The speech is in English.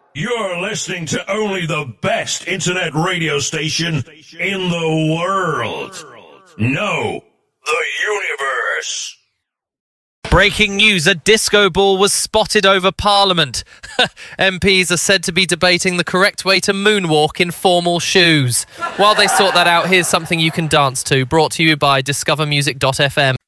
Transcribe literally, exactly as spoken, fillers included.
You're listening to only the best internet radio station in the world. No, the universe. Breaking news, a disco ball was spotted over Parliament. M Ps are said to be debating the correct way to moonwalk in formal shoes. While they sort that out, here's something you can dance to, brought to you by discover music dot f m.